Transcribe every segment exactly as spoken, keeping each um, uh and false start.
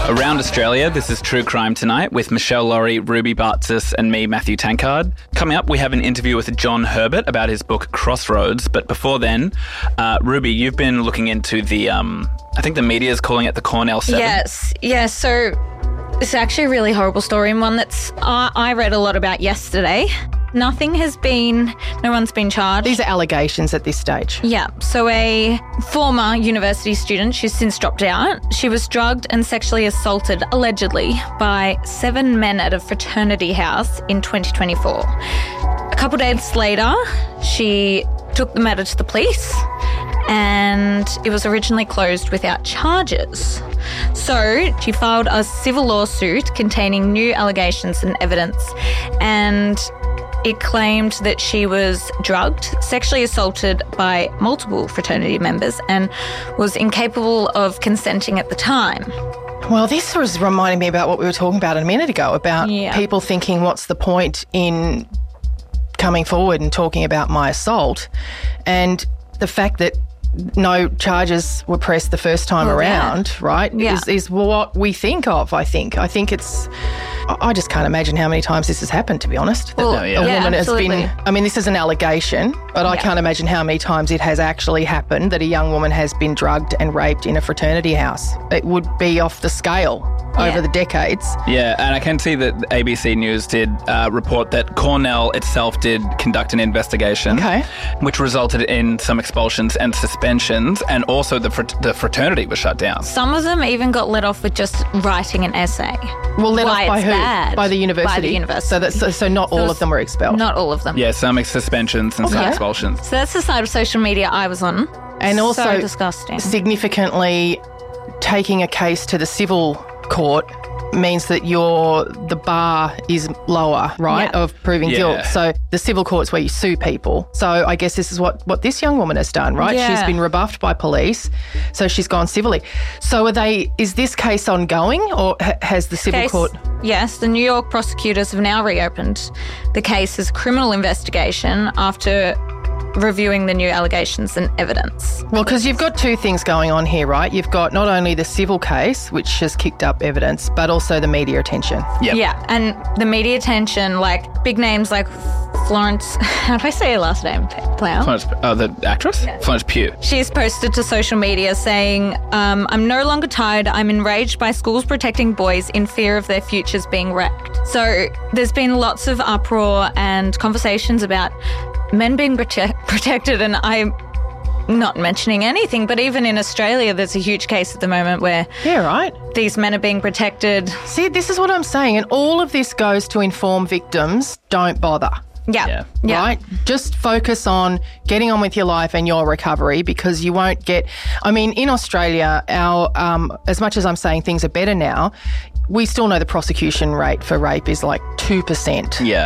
Around Australia, this is True Crime Tonight with Michelle Laurie, Ruby Bartzis and me, Matthew Tankard. Coming up, we have an interview with John Herbert about his book Crossroads. But before then, uh, Ruby, you've been looking into the, um, I think the media is calling it the Cornell Seven. Yes, yes. So it's actually a really horrible story and one that's uh, I read a lot about yesterday. Nothing has been, no one's been charged. These are allegations at this stage. Yeah. So a former university student, she's since dropped out. She was drugged and sexually assaulted, allegedly, by seven men at a fraternity house in twenty twenty-four. A couple days later, she took the matter to the police and it was originally closed without charges. So she filed a civil lawsuit containing new allegations and evidence, and it claimed that she was drugged, sexually assaulted by multiple fraternity members and was incapable of consenting at the time. Well, this was reminding me about what we were talking about a minute ago, about Yeah. people thinking, what's the point in coming forward and talking about my assault? And the fact that no charges were pressed the first time Well, around, yeah. right, Yeah. is, is what we think of, I think. I think it's... I just can't imagine how many times this has happened, to be honest. Well, No, yeah. A yeah, woman absolutely. has been... I mean, this is an allegation, but I Yeah. can't imagine how many times it has actually happened that a young woman has been drugged and raped in a fraternity house. It would be off the scale Yeah. over the decades. Yeah, and I can see that A B C News did uh, report that Cornell itself did conduct an investigation, Okay. which resulted in some expulsions and suspensions, and also the fr- the fraternity was shut down. Some of them even got let off with just writing an essay. Well, let Why off by it's who? bad. By the university. By the university. So that's so, so not So all it's of them were expelled. Not all of them. Yeah, some ex- suspensions and some Okay. expulsions. So that's the side of social media I was on. And also so disgusting. significantly taking a case to the civil court means that your the bar is lower, right, Yeah. of proving Yeah. guilt. So the civil court's where you sue people. So I guess this is what, what this young woman has done, right? Yeah. She's been rebuffed by police, so she's gone civilly. So are they? Is this case ongoing, or ha- has the civil Case- court? Yes, the New York prosecutors have now reopened the case as criminal investigation after reviewing the new allegations and evidence. Well, because you've got two things going on here, right? You've got not only the civil case, which has kicked up evidence, but also the media attention. Yep. Yeah, and the media attention, like big names like Florence, how do I say her last name? Plow? Florence, oh, the actress? Florence Pugh. She's posted to social media saying, um, I'm no longer tired. I'm enraged by schools protecting boys in fear of their futures being wrecked. So there's been lots of uproar and conversations about men being prote- protected, and I'm not mentioning anything, but even in Australia, there's a huge case at the moment where Yeah, right. these men are being protected. See, this is what I'm saying, and all of this goes to inform victims, don't bother. Yeah. Yeah. Yeah. Right? Just focus on getting on with your life and your recovery, because you won't get... I mean, in Australia, our um, as much as I'm saying things are better now, we still know the prosecution rate for rape is like two percent Yeah.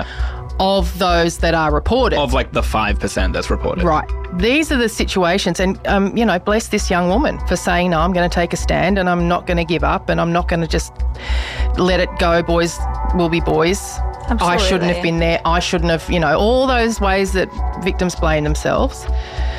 of those that are reported. Of like the five percent that's reported. Right. These are the situations, and, um, you know, bless this young woman for saying, no, I'm going to take a stand and I'm not going to give up and I'm not going to just let it go. Boys will be boys. I shouldn't Absolutely. have been there. I shouldn't have, you know, all those ways that victims blame themselves.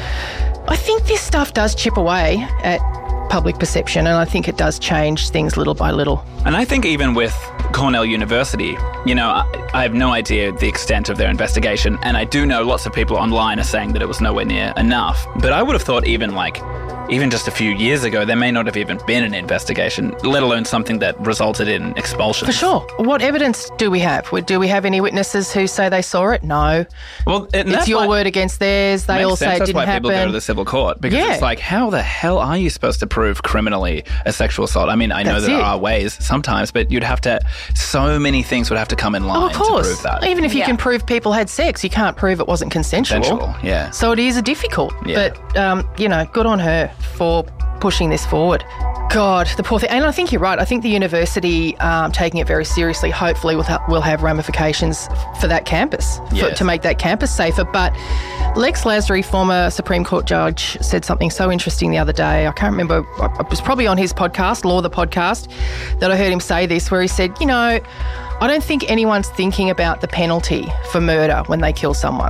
I think this stuff does chip away at public perception, and I think it does change things little by little. And I think even with Cornell University, you know, I, I have no idea the extent of their investigation, and I do know lots of people online are saying that it was nowhere near enough. But I would have thought even like, even just a few years ago, there may not have even been an investigation, let alone something that resulted in expulsion. For sure. What evidence do we have? Do we have any witnesses who say they saw it? No. Well, and It's that's your why- word against theirs. They Makes all sense. say it That's didn't why happen. people go to the civil court, because Yeah. it's like, how the hell are you supposed to prove criminally a sexual assault? I mean, I know That's there it. are ways sometimes, but you'd have to, so many things would have to come in line Oh, of course. to prove that. Even if you Yeah. can prove people had sex, you can't prove it wasn't consensual. Consensual, yeah. So it is difficult. Yeah. But, um, you know, good on her for pushing this forward. God, the poor thing. And I think you're right. I think the university um, taking it very seriously, hopefully will, ha- will have ramifications for that campus, for, Yes. to make that campus safer. But Lex Lasry, former Supreme Court judge, said something so interesting the other day. I can't remember. It was probably on his podcast, Law the Podcast, that I heard him say this, where he said, you know, I don't think anyone's thinking about the penalty for murder when they kill someone.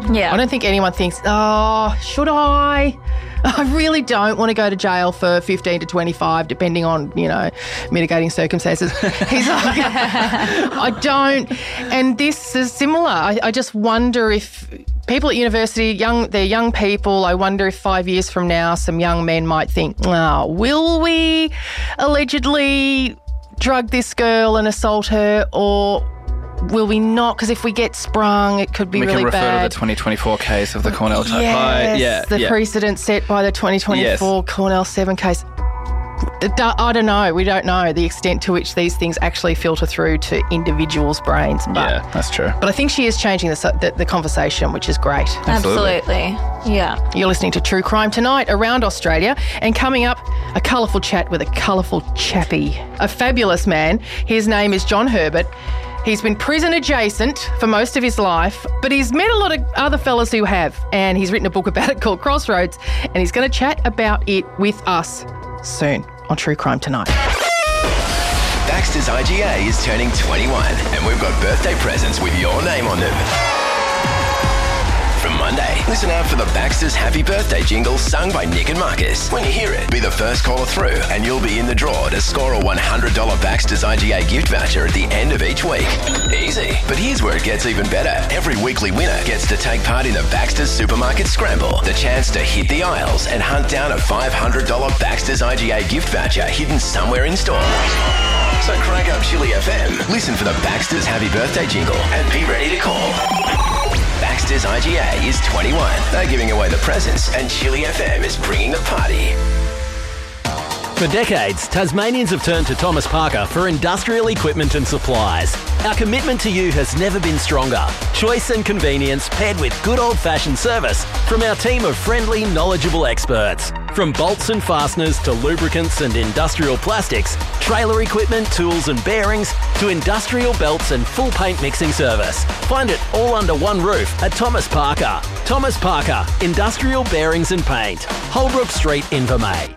Yeah. I don't think anyone thinks, oh, should I? I really don't want to go to jail for fifteen to twenty-five, depending on, you know, mitigating circumstances. He's like, I don't. And this is similar. I, I just wonder if people at university, young, they're young people. I wonder if five years from now, some young men might think, oh, will we allegedly drug this girl and assault her, or will we not? Because if we get sprung, it could be we really bad. We can refer to the twenty twenty-four case of the Cornell type. Yes, yeah, the yeah. precedent set by the twenty twenty-four yes. Cornell seven case. I don't know. We don't know the extent to which these things actually filter through to individuals' brains. But, yeah, that's true. But I think she is changing the, the, the conversation, which is great. Absolutely. Absolutely. Yeah. You're listening to True Crime Tonight around Australia, and coming up, a colourful chat with a colourful chappie, a fabulous man. His name is John Herbert. He's been prison adjacent for most of his life, but he's met a lot of other fellas who have, and he's written a book about it called Crossroads, and he's going to chat about it with us soon on True Crime Tonight. Baxter's I G A is turning twenty-one, and we've got birthday presents with your name on them. From Monday, listen out for the Baxter's Happy Birthday jingle sung by Nick and Marcus. When you hear it, be the first caller through and you'll be in the draw to score a one hundred dollars Baxter's I G A gift voucher at the end of each week. Easy. But here's where it gets even better. Every weekly winner gets to take part in the Baxter's Supermarket Scramble, the chance to hit the aisles and hunt down a five hundred dollars Baxter's I G A gift voucher hidden somewhere in store. So crank up Chili F M, listen for the Baxter's Happy Birthday jingle and be ready to call. Baxter's I G A is twenty-one. They're giving away the presents, and Chili F M is bringing the party. For decades, Tasmanians have turned to Thomas Parker for industrial equipment and supplies. Our commitment to you has never been stronger. Choice and convenience paired with good old-fashioned service from our team of friendly, knowledgeable experts. From bolts and fasteners to lubricants and industrial plastics, trailer equipment, tools and bearings, to industrial belts and full paint mixing service. Find it all under one roof at Thomas Parker. Thomas Parker, Industrial Bearings and Paint. Holbrook Street, Invermay.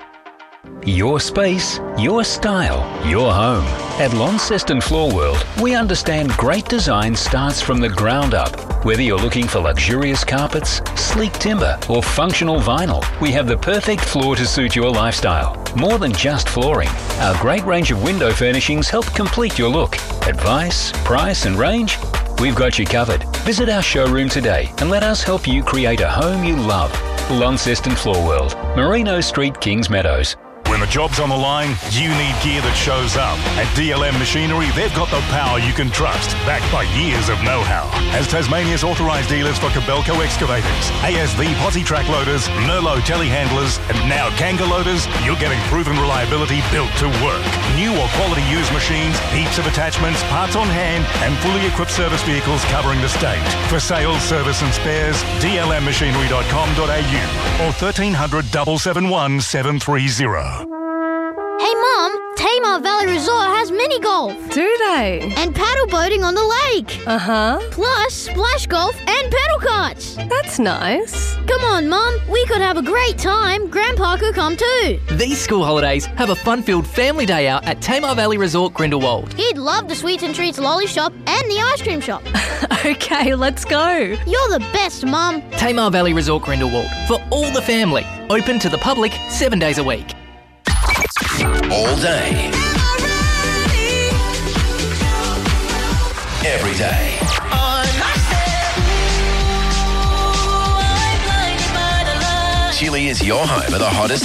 Your space, your style, your home. At Launceston Floor World, we understand great design starts from the ground up. Whether you're looking for luxurious carpets, sleek timber, or functional vinyl, we have the perfect floor to suit your lifestyle. More than just flooring, our great range of window furnishings help complete your look. Advice, price, and range? We've got you covered. Visit our showroom today and let us help you create a home you love. Launceston Floor World, Merino Street, Kings Meadows. When the job's on the line, you need gear that shows up. At D L M Machinery, they've got the power you can trust, backed by years of know-how. As Tasmania's authorised dealers for Kobelco excavators, A S V posi track loaders, Merlot telehandlers, and now Kanga loaders, you're getting proven reliability built to work. New or quality used machines, heaps of attachments, parts on hand, and fully equipped service vehicles covering the state. For sales, service and spares, d l m machinery dot com dot a u or thirteen hundred, seven seven one, seven three zero. Hey Mum, Tamar Valley Resort has mini golf. Do they? And paddle boating on the lake. Uh-huh. Plus splash golf and pedal karts. That's nice. Come on Mum, we could have a great time. Grandpa could come too. These school holidays have a fun-filled family day out at Tamar Valley Resort Grindelwald. He'd love the Sweets and Treats lolly shop and the ice cream shop. Okay, let's go. You're the best, Mum. Tamar Valley Resort Grindelwald, for all the family. Open to the public seven days a week. All day. Every day. Chili is your home of the hottest